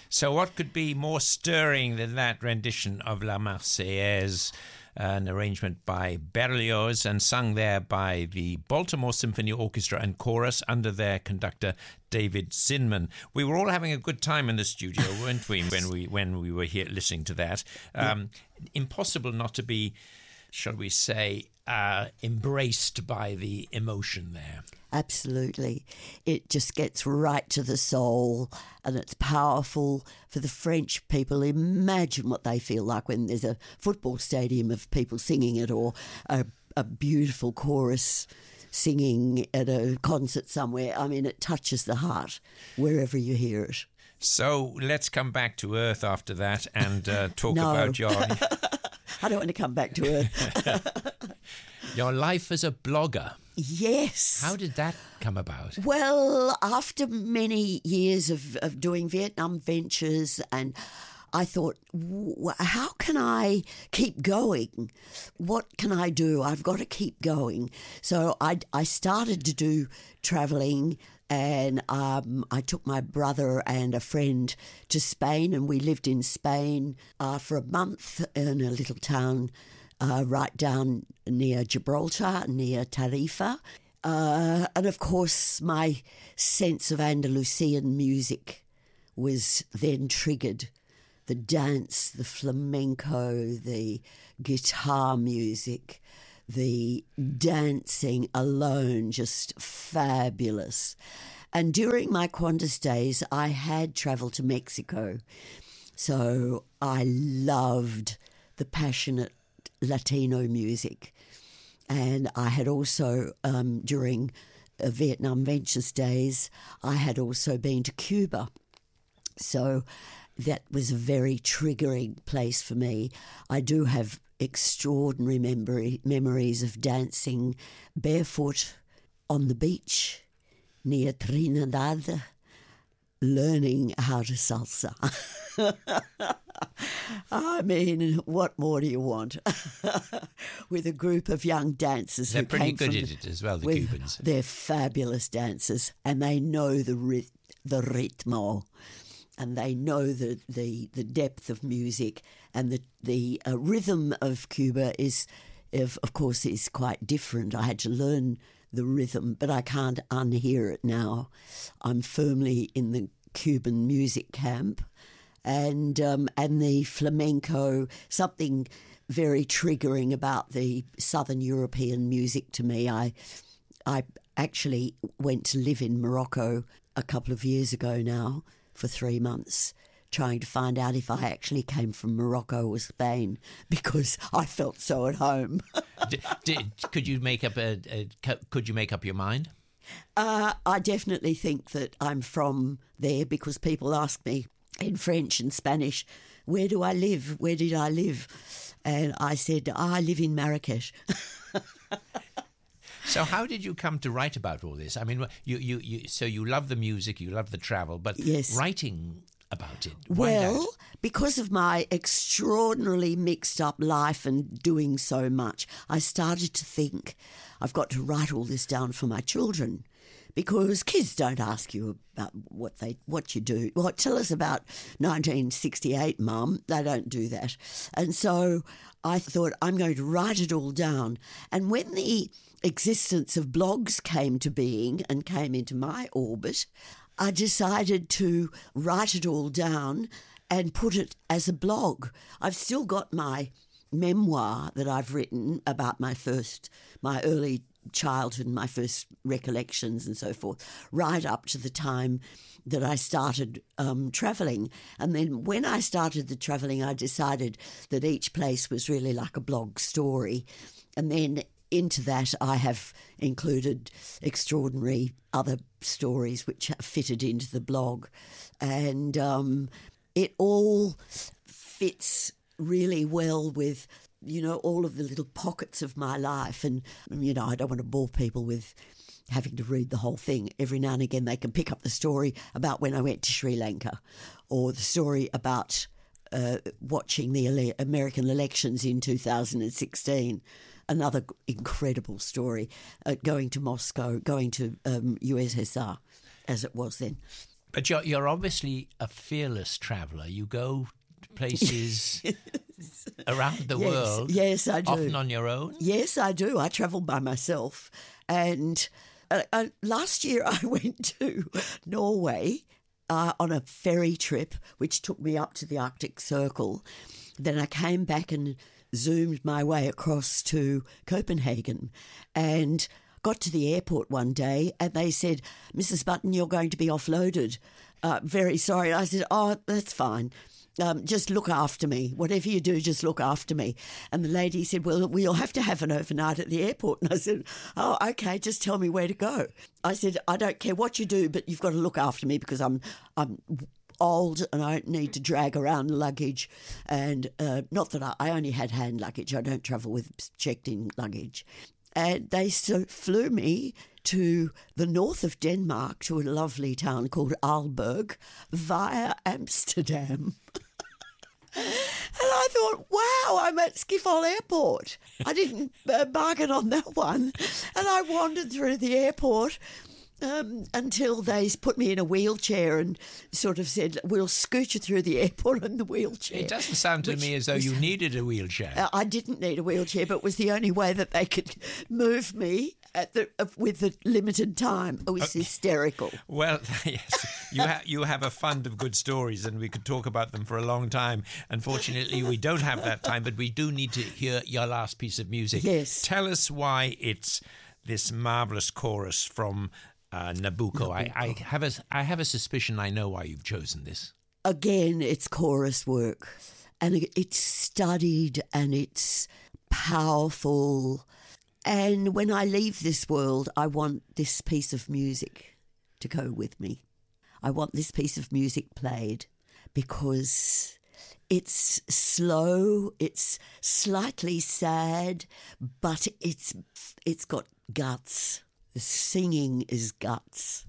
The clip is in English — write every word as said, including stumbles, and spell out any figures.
So what could be more stirring than that rendition of La Marseillaise, an arrangement by Berlioz and sung there by the Baltimore Symphony Orchestra and Chorus under their conductor David Zinman. We were all having a good time in the studio, weren't we, when we when we were here listening to that? Um, yeah. Impossible not to be, shall we say, uh, embraced by the emotion there. Absolutely. It just gets right to the soul, and it's powerful for the French people. Imagine what they feel like when there's a football stadium of people singing it, or a, a beautiful chorus singing at a concert somewhere. I mean, it touches the heart wherever you hear it. So let's come back to earth after that and uh, talk no. about your... I don't want to come back to earth. Your life as a blogger. Yes. How did that come about? Well, after many years of, of doing Vietnam Ventures, and I thought, how can I keep going? What can I do? I've got to keep going. So I, I started to do travelling, and um, I took my brother and a friend to Spain, and we lived in Spain uh, for a month in a little town Uh, right down near Gibraltar, near Tarifa. Uh, and of course, my sense of Andalusian music was then triggered. The dance, the flamenco, the guitar music, the dancing alone, just fabulous. And during my Qantas days, I had travelled to Mexico. So I loved the passionate Latino music, and I had also um, during uh, Vietnam Ventures days, I had also been to Cuba, so that was a very triggering place for me. I do have extraordinary memory, memories of dancing barefoot on the beach near Trinidad, learning how to salsa. I mean, what more do you want? With a group of young dancers. They're who pretty came good from at it as well, the with, Cubans. They're fabulous dancers, and they know the ri- the ritmo, and they know the, the, the depth of music, and the the uh, rhythm of Cuba is, of, of course, is quite different. I had to learn the rhythm, but I can't unhear it now. I'm firmly in the Cuban music camp. And um, and the flamenco, something very triggering about the Southern European music to me. I I actually went to live in Morocco a couple of years ago now for three months, trying to find out if I actually came from Morocco or Spain, because I felt so at home. did, did, could you make up a, a could you make up your mind? Uh, I definitely think that I'm from there, because people ask me in French and Spanish, where do I live? Where did I live? And I said, oh, I live in Marrakesh. So how did you come to write about all this? I mean, you, you, you so you love the music, you love the travel, but yes. writing about it, why well, that? Because of my extraordinarily mixed up life and doing so much, I started to think, I've got to write all this down for my children. Because kids don't ask you about what they what you do. Well, tell us about nineteen sixty-eight, Mum. They don't do that. And so I thought, I'm going to write it all down. And when the existence of blogs came to being and came into my orbit, I decided to write it all down and put it as a blog. I've still got my memoir that I've written about my first, my early childhood, my first recollections and so forth, right up to the time that I started um, travelling. And then when I started the travelling, I decided that each place was really like a blog story. And then into that, I have included extraordinary other stories which have fitted into the blog. And um, it all fits really well with, you know, all of the little pockets of my life. And, you know, I don't want to bore people with having to read the whole thing. Every now and again they can pick up the story about when I went to Sri Lanka, or the story about uh, watching the ele- American elections in two thousand sixteen. Another incredible story, uh, going to Moscow, going to um, U S S R, as it was then. But you're, you're obviously a fearless traveller. You go to places around the yes, world. Yes, I do. Often on your own? Yes, I do. I travel by myself. And uh, uh, last year I went to Norway uh, on a ferry trip, which took me up to the Arctic Circle. Then I came back and zoomed my way across to Copenhagen and got to the airport one day and they said, Missus Button, you're going to be offloaded. Uh, very sorry. I said, oh, that's fine. Um, just look after me. Whatever you do, just look after me. And the lady said, well, we'll have to have an overnight at the airport. And I said, oh, okay, just tell me where to go. I said, I don't care what you do, but you've got to look after me because I'm I'm old and I don't need to drag around luggage. And uh, not that I, I only had hand luggage. I don't travel with checked-in luggage. And they so flew me to the north of Denmark to a lovely town called Aalborg via Amsterdam. And I thought, wow, I'm at Schiphol Airport. I didn't uh, bargain on that one. And I wandered through the airport um, until they put me in a wheelchair and sort of said, we'll scoot you through the airport in the wheelchair. It doesn't sound to Which me as though was- you needed a wheelchair. Uh, I didn't need a wheelchair, but it was the only way that they could move me at the uh, with the limited time. It was hysterical. Well, yes, you, ha- you have a fund of good stories and we could talk about them for a long time. Unfortunately, we don't have that time, but we do need to hear your last piece of music. Yes. Tell us why it's this marvellous chorus from uh, Nabucco. I, I, have a, I have a suspicion I know why you've chosen this. Again, it's chorus work, and it- it's studied and it's powerful. And when I leave this world, I want this piece of music to go with me. I want this piece of music played because it's slow, it's slightly sad, but it's it's got guts. The singing is guts.